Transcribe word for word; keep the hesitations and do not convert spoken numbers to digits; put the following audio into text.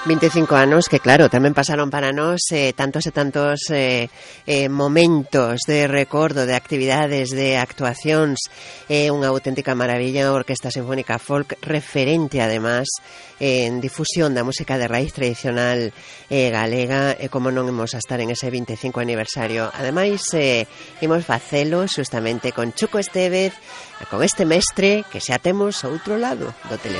vinte e cinco anos que, claro, tamén pasaron para nós eh, tantos e tantos eh, eh, momentos de recordo, de actividades, de actuacións. É eh, unha auténtica maravilla a Orquesta Sinfónica Folk, referente, además, eh, en difusión da música de raíz tradicional eh, galega, e como non imos a estar en ese vinte e cinco aniversario. Ademais, eh, imos facelo xustamente con Chuco Estévez, con este mestre que xa temos ao outro lado do teléfono.